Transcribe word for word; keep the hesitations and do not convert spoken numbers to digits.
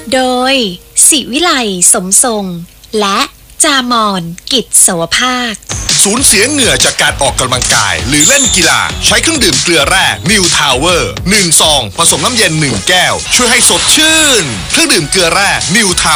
โดยศิวิไลสมทรงและจามอนกิจสวภาคสูญเสียเหงื่อจากการออกกำลังกายหรือเล่นกีฬาใช้เครื่องดื่มเกลือแร่นิวทาวเวอร์หนึ่งซองผสมน้ำเย็นหนึ่งแก้วช่วยให้สดชื่นเครื่องดื่มเกลือแร่นิวทาว